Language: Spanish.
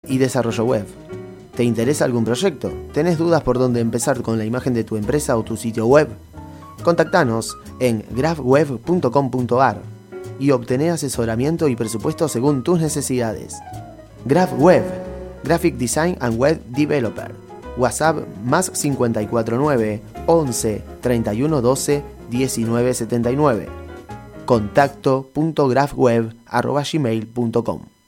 y desarrollo web. ¿Te interesa algún proyecto? ¿Tenés dudas por dónde empezar con la imagen de tu empresa o tu sitio web? Contactanos en graphweb.com.ar y obtené asesoramiento y presupuesto según tus necesidades. GraphWeb, Graphic Design and Web Developer. WhatsApp más 549 11 31 12 19 79. contacto.graphweb@gmail.com